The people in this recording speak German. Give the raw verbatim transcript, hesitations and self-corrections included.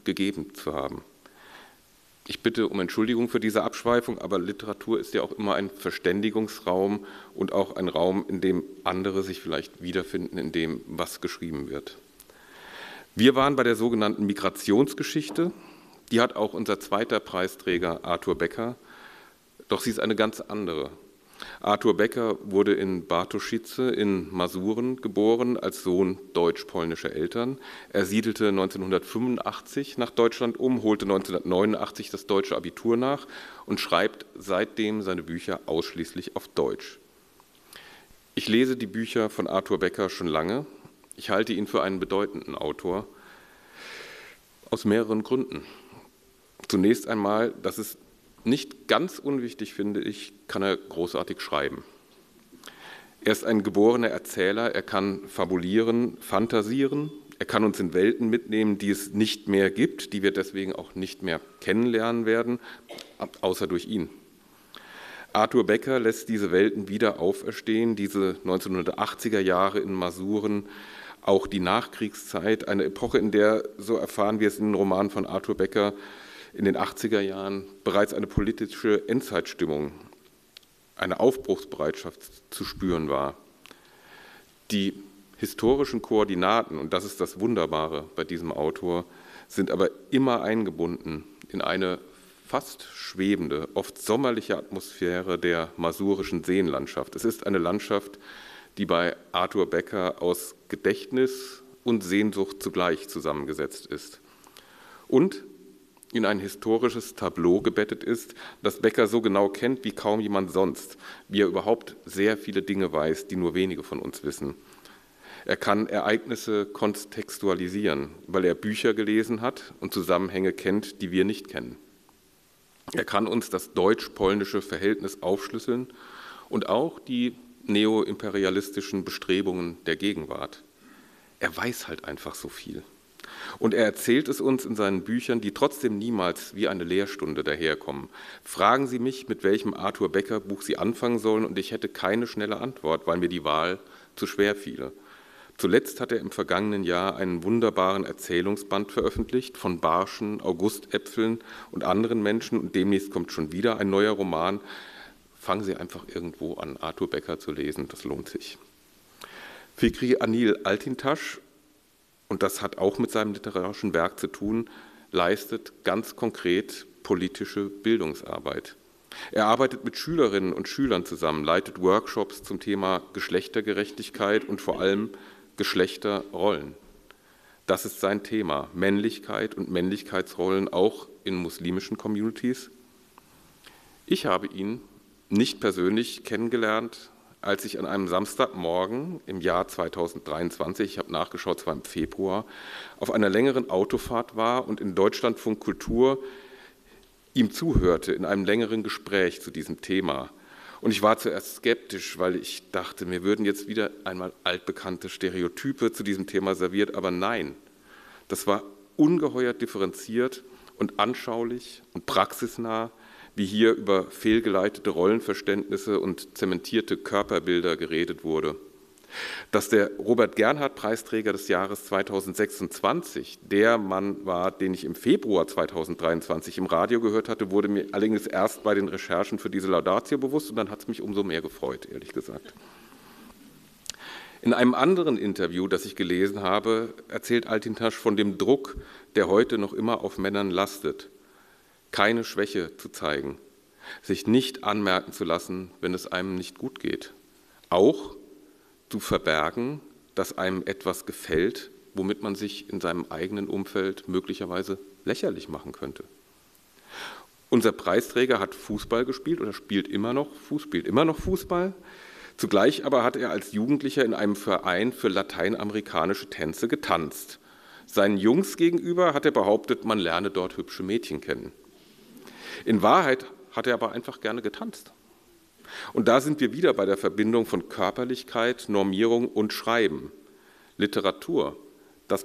gegeben zu haben. Ich bitte um Entschuldigung für diese Abschweifung, aber Literatur ist ja auch immer ein Verständigungsraum und auch ein Raum, in dem andere sich vielleicht wiederfinden, in dem, was geschrieben wird. Wir waren bei der sogenannten Migrationsgeschichte. Die hat auch unser zweiter Preisträger Arthur Becker, doch sie ist eine ganz andere. Arthur Becker wurde in Bartoszyce in Masuren geboren, als Sohn deutsch-polnischer Eltern. Er siedelte neunzehnhundertfünfundachtzig nach Deutschland um, holte neunzehnhundertneunundachtzig das deutsche Abitur nach und schreibt seitdem seine Bücher ausschließlich auf Deutsch. Ich lese die Bücher von Arthur Becker schon lange. Ich halte ihn für einen bedeutenden Autor, aus mehreren Gründen. Zunächst einmal, das ist nicht ganz unwichtig, finde ich, kann er großartig schreiben. Er ist ein geborener Erzähler, er kann fabulieren, fantasieren, er kann uns in Welten mitnehmen, die es nicht mehr gibt, die wir deswegen auch nicht mehr kennenlernen werden, außer durch ihn. Arthur Becker lässt diese Welten wieder auferstehen, diese neunzehnhundertachtziger Jahre in Masuren, auch die Nachkriegszeit, eine Epoche, in der, so erfahren wir es in den Romanen von Arthur Becker, in den achtziger Jahren bereits eine politische Endzeitstimmung, eine Aufbruchsbereitschaft zu spüren war. Die historischen Koordinaten, und das ist das Wunderbare bei diesem Autor, sind aber immer eingebunden in eine fast schwebende, oft sommerliche Atmosphäre der masurischen Seenlandschaft. Es ist eine Landschaft, die bei Arthur Becker aus Gedächtnis und Sehnsucht zugleich zusammengesetzt ist. Und in ein historisches Tableau gebettet ist, das Becker so genau kennt wie kaum jemand sonst, wie er überhaupt sehr viele Dinge weiß, die nur wenige von uns wissen. Er kann Ereignisse kontextualisieren, weil er Bücher gelesen hat und Zusammenhänge kennt, die wir nicht kennen. Er kann uns das deutsch-polnische Verhältnis aufschlüsseln und auch die neoimperialistischen Bestrebungen der Gegenwart. Er weiß halt einfach so viel. Und er erzählt es uns in seinen Büchern, die trotzdem niemals wie eine Lehrstunde daherkommen. Fragen Sie mich, mit welchem Arthur Becker Buch Sie anfangen sollen, und ich hätte keine schnelle Antwort, weil mir die Wahl zu schwer fiele. Zuletzt hat er im vergangenen Jahr einen wunderbaren Erzählungsband veröffentlicht von Barschen, Augustäpfeln und anderen Menschen, und demnächst kommt schon wieder ein neuer Roman. Fangen Sie einfach irgendwo an, Arthur Becker zu lesen, das lohnt sich. Fikri Anil Altintasch, und das hat auch mit seinem literarischen Werk zu tun, leistet ganz konkret politische Bildungsarbeit. Er arbeitet mit Schülerinnen und Schülern zusammen, leitet Workshops zum Thema Geschlechtergerechtigkeit und vor allem Geschlechterrollen. Das ist sein Thema, Männlichkeit und Männlichkeitsrollen auch in muslimischen Communities. Ich habe ihn nicht persönlich kennengelernt, als ich an einem Samstagmorgen im Jahr zweitausenddreiundzwanzig, ich habe nachgeschaut, es war im Februar, auf einer längeren Autofahrt war und in Deutschlandfunk Kultur ihm zuhörte in einem längeren Gespräch zu diesem Thema. Und ich war zuerst skeptisch, weil ich dachte, mir würden jetzt wieder einmal altbekannte Stereotype zu diesem Thema serviert, aber nein, das war ungeheuer differenziert und anschaulich und praxisnah, wie hier über fehlgeleitete Rollenverständnisse und zementierte Körperbilder geredet wurde. Dass der Robert-Gernhardt-Preisträger des Jahres zweitausendsechsundzwanzig der Mann war, den ich im Februar zweitausenddreiundzwanzig im Radio gehört hatte, wurde mir allerdings erst bei den Recherchen für diese Laudatio bewusst, und dann hat es mich umso mehr gefreut, ehrlich gesagt. In einem anderen Interview, das ich gelesen habe, erzählt Altintasch von dem Druck, der heute noch immer auf Männern lastet, keine Schwäche zu zeigen, sich nicht anmerken zu lassen, wenn es einem nicht gut geht. Auch zu verbergen, dass einem etwas gefällt, womit man sich in seinem eigenen Umfeld möglicherweise lächerlich machen könnte. Unser Preisträger hat Fußball gespielt oder spielt immer noch, Fuß, spielt immer noch Fußball. Zugleich aber hat er als Jugendlicher in einem Verein für lateinamerikanische Tänze getanzt. Seinen Jungs gegenüber hat er behauptet, man lerne dort hübsche Mädchen kennen. In Wahrheit hat er aber einfach gerne getanzt. Und da sind wir wieder bei der Verbindung von Körperlichkeit, Normierung und Schreiben. Literatur